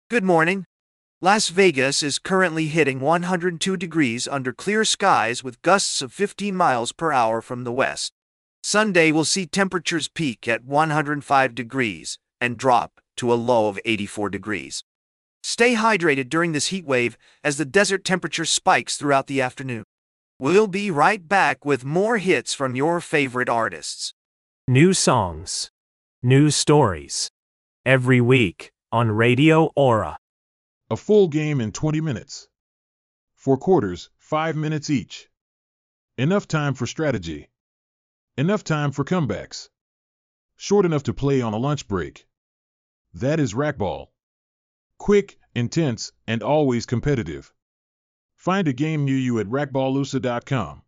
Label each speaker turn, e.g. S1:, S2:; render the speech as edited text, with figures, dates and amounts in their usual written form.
S1: Good morning. Las Vegas is currently hitting 102 degrees under clear skies with gusts of 15 miles per hour from the west. Sunday will see temperatures peak at 105 degrees and drop to a low of 84 degrees. Stay hydrated during this heat wave as the desert temperature spikes throughout the afternoon. We'll be right back with more hits from your favorite artists.
S2: New songs. New stories. Every week on Radio Aura.
S3: A full game in 20 minutes. 4 quarters, 5 minutes each. Enough time for strategy. Enough time for comebacks. Short enough to play on a lunch break. That is racquetball. Quick, intense, and always competitive. Find a game near you at racquetballusa.com.